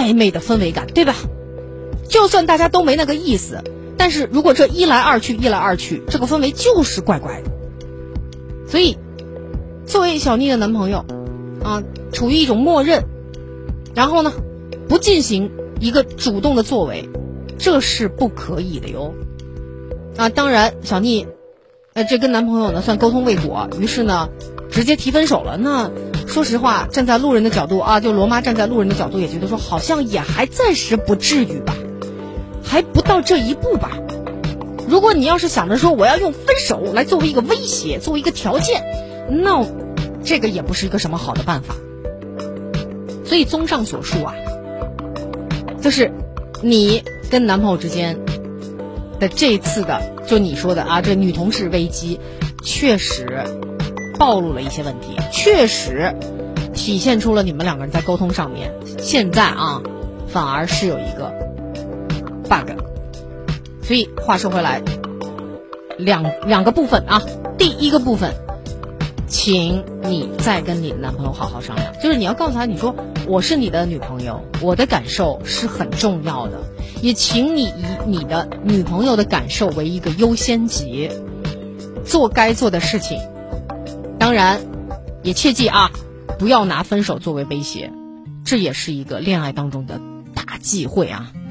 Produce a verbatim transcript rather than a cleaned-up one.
暧昧的氛围感，对吧？就算大家都没那个意思，但是如果这一来二去一来二去，这个氛围就是怪怪的。所以作为小妮的男朋友啊，处于一种默认，然后呢不进行一个主动的作为，这是不可以的哟。啊，当然小妮呃这跟男朋友呢算沟通未果，于是呢直接提分手了。那说实话，站在路人的角度啊，就罗妈站在路人的角度也觉得说，好像也还暂时不至于吧，还不到这一步吧。如果你要是想着说我要用分手来作为一个威胁，作为一个条件，那这个也不是一个什么好的办法。所以综上所述啊，就是你跟男朋友之间的这次的，就你说的啊，这女同事危机确实暴露了一些问题，确实体现出了你们两个人在沟通上面现在啊反而是有一个 bug。 所以话说回来，两两个部分啊，第一个部分，请你再跟你的男朋友好好商量，就是你要告诉他，你说我是你的女朋友，我的感受是很重要的，也请你以你的女朋友的感受为一个优先级，做该做的事情。当然也切记啊，不要拿分手作为威胁，这也是一个恋爱当中的大忌讳啊。